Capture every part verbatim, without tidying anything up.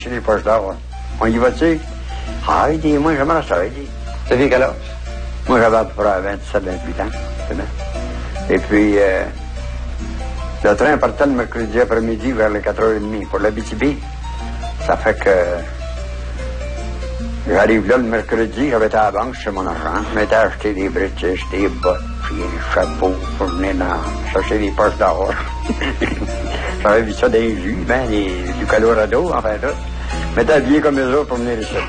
Chez les poches d'or. On y va-tu? Ah, il dit, moi, j'aimerais ça. Il dit, ça fait quel âge? Moi, j'avais à peu près vingt-sept vingt-huit ans. C'est bien. Et puis, euh, le train partait le mercredi après-midi vers les quatre heures trente pour l'Abitibi. Ça fait que j'arrive là le mercredi, j'avais été à la banque chez mon argent. Je m'étais acheté des British, des bottes, puis un chapeau pour venir dans, chercher des poches d'or. J'avais vu ça dans les jus, ben, les, du Colorado, enfin là. Je m'étais habillé comme eux autres pour venir ici.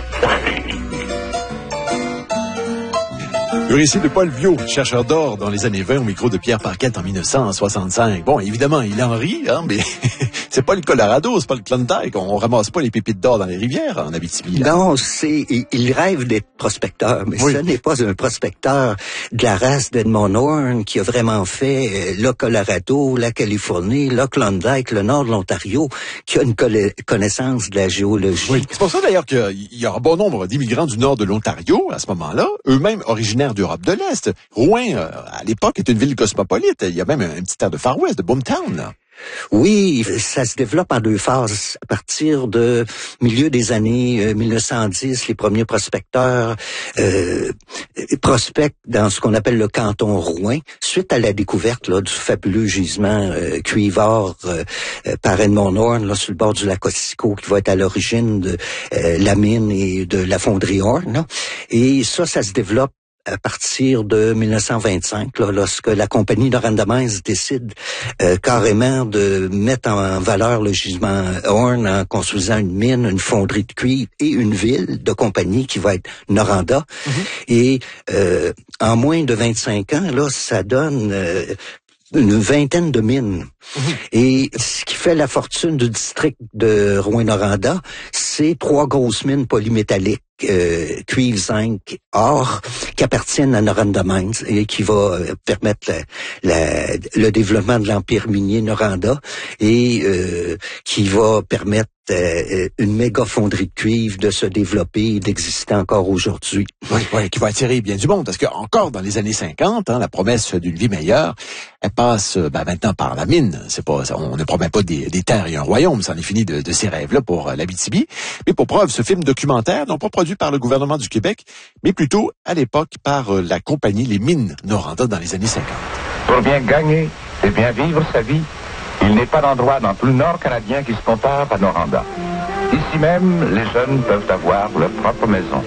Le récit de Paul Viau, chercheur d'or dans les années vingt au micro de Pierre Paquette en dix-neuf cent soixante-cinq. Bon, évidemment, il en rit, hein, mais c'est pas le Colorado, c'est pas le Klondike. On ramasse pas les pépites d'or dans les rivières en Abitibi. Là. Non, c'est, il rêve d'être prospecteur, mais oui. Ce n'est pas un prospecteur de la race d'Edmond Horne qui a vraiment fait le Colorado, la Californie, le Klondike, le nord de l'Ontario, qui a une connaissance de la géologie. Oui. C'est pour ça d'ailleurs qu'il y a un bon nombre d'immigrants du nord de l'Ontario à ce moment-là, eux-mêmes originaires d'Europe de l'Est. Rouen, euh, à l'époque, est une ville cosmopolite. Il y a même un, un petit air de Far West, de Boomtown, là. Oui, ça se développe en deux phases. À partir de milieu des années euh, mille neuf cent dix, les premiers prospecteurs euh, prospectent dans ce qu'on appelle le canton Rouen, suite à la découverte là, du fabuleux gisement euh, cuivre euh, euh, par Edmond Horne, là, sur le bord du lac Otsiko, qui va être à l'origine de euh, la mine et de la fonderie Horne. Là. Et ça, ça se développe à partir de mille neuf cent vingt-cinq, là, lorsque la compagnie Noranda Mines décide euh, carrément de mettre en valeur le gisement Horne en construisant une mine, une fonderie de cuivre et une ville de compagnie qui va être Noranda. Mm-hmm. Et euh, en moins de vingt-cinq ans, là, ça donne euh, une vingtaine de mines. Mmh. Et ce qui fait la fortune du district de Rouyn-Noranda, c'est trois grosses mines polymétalliques, euh, cuivre, zinc, or, qui appartiennent à Noranda Mines et qui va euh, permettre la, la, le développement de l'empire minier Noranda et euh, qui va permettre euh, une méga fonderie de cuivre de se développer et d'exister encore aujourd'hui. Oui, oui, qui va attirer bien du monde parce que encore dans les années cinquante, hein, la promesse d'une vie meilleure, elle passe ben, maintenant par la mine. C'est pas, on ne promet pas des, des terres et un royaume, ça en est fini de, de ces rêves-là pour euh, l'Abitibi. Mais pour preuve, ce film documentaire, non pas produit par le gouvernement du Québec, mais plutôt à l'époque par euh, la compagnie Les Mines Noranda dans les années cinquante. Pour bien gagner et bien vivre sa vie, il n'est pas d'endroit dans tout le nord canadien qui se compare à Noranda. Ici même, les jeunes peuvent avoir leur propre maison.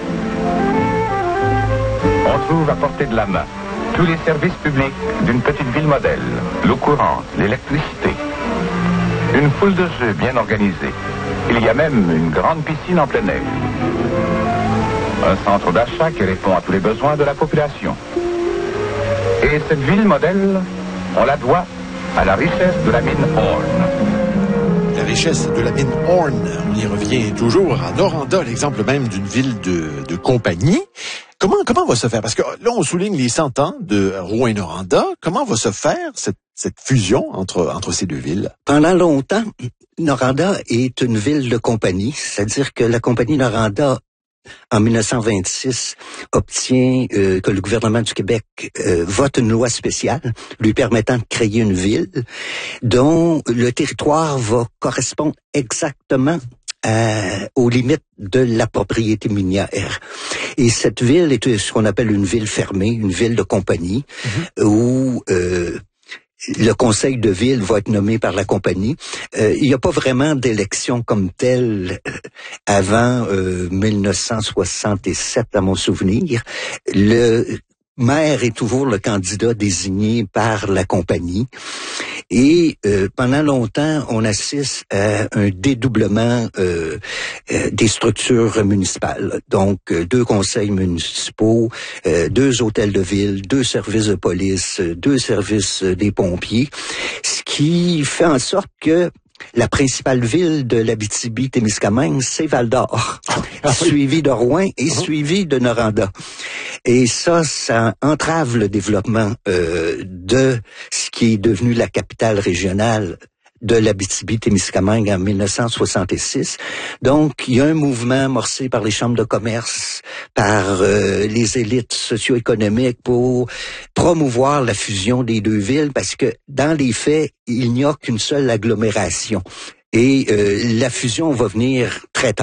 On trouve à portée de la main tous les services publics d'une petite ville modèle, l'eau courante, l'électricité. Une foule de jeux bien organisés. Il y a même une grande piscine en plein air. Un centre d'achat qui répond à tous les besoins de la population. Et cette ville modèle, on la doit à la richesse de la mine Horne. La richesse de la mine Horne, on y revient toujours à Noranda, l'exemple même d'une ville de, de compagnie. Comment comment va se faire? Parce que là, on souligne les cent ans de Rouyn-Noranda. Comment va se faire cette, cette fusion entre, entre ces deux villes? Pendant longtemps, Noranda est une ville de compagnie, c'est-à-dire que la compagnie Noranda, en mille neuf cent vingt-six, obtient euh, que le gouvernement du Québec euh, vote une loi spéciale lui permettant de créer une ville dont le territoire va correspondre exactement Euh, aux limites de la propriété minière. Et cette ville est ce qu'on appelle une ville fermée, une ville de compagnie, mm-hmm. où euh, le conseil de ville va être nommé par la compagnie. Euh, il n'y a pas vraiment d'élection comme telle avant euh, mille neuf cent soixante-sept, à mon souvenir. Le maire est toujours le candidat désigné par la compagnie. Et euh, pendant longtemps, on assiste à un dédoublement euh, euh, des structures municipales. Donc, euh, deux conseils municipaux, euh, deux hôtels de ville, deux services de police, deux services des pompiers, ce qui fait en sorte que la principale ville de l'Abitibi-Témiscamingue, c'est Val-d'Or, ah oui. suivi de Rouen et uh-huh. suivi de Noranda. Et ça, ça entrave le développement euh, de ce qui est devenu la capitale régionale de l'Abitibi-Témiscamingue en mille neuf cent soixante-six. Donc, il y a un mouvement amorcé par les chambres de commerce, par euh, les élites socio-économiques pour promouvoir la fusion des deux villes parce que, dans les faits, il n'y a qu'une seule agglomération. Et euh, la fusion va venir très tard.